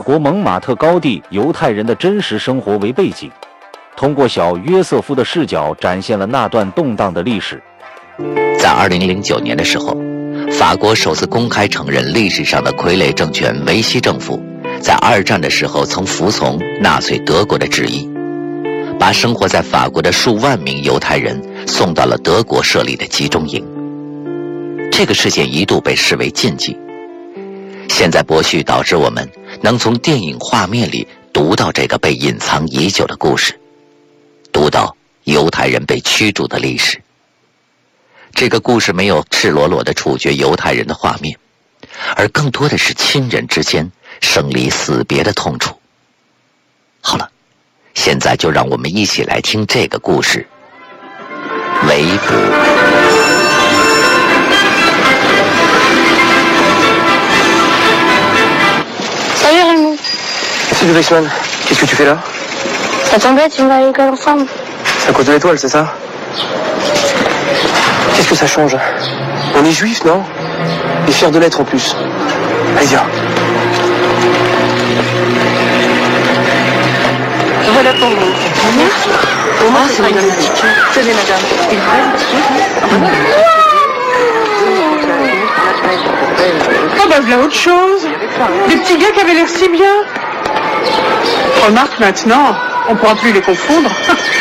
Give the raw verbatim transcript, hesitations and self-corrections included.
国蒙马特高地犹太人的真实生活为背景，通过小约瑟夫的视角展现了那段动荡的历史。 在二零零九年的时候，法国首次公开承认历史上的傀儡政权维希政府在二战的时候曾服从纳粹德国的旨意，把生活在法国的数万名犹太人送到了德国设立的集中营。这个事件一度被视为禁忌，现在播续导致我们能从电影画面里读到这个被隐藏已久的故事，读到犹太人被驱逐的历史。这个故事没有赤裸裸的处决犹太人的画面，而更多的是亲人之间生离死别的痛楚。好了，现在就让我们一起来听这个故事。围捕。 Salut Raymond. Salut Weissman, qu'est-ce que tu fais là? Ça t'embête, on va à l'école ensemble. C'est à cause de l'étoile, c'est ça? Qu'est-ce que ça change? On est juifs, non? Et fiers de l'être en plus. Allez, viens. Voilà pour vous. Merci. Pour moi, c'est magnifique. Tenez, madame. Une vraie boutique. Oh bah voilà autre chose. Des petits gars qui avaient l'air si bien. Remarque maintenant, on pourra plus les confondre.